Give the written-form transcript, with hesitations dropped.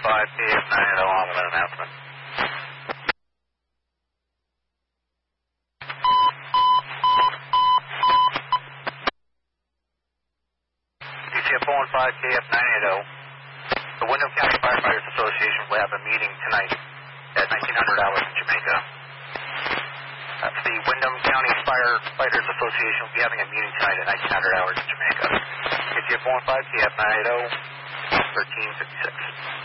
KF980 on with an announcement. DCF 415 KF980. The Windham County Firefighters Association will have a meeting tonight at 1900 hours in Jamaica. That's the Windham County Firefighters Association will be having a meeting tonight at 1900 hours in Jamaica. DCF 415 KF980, 1356.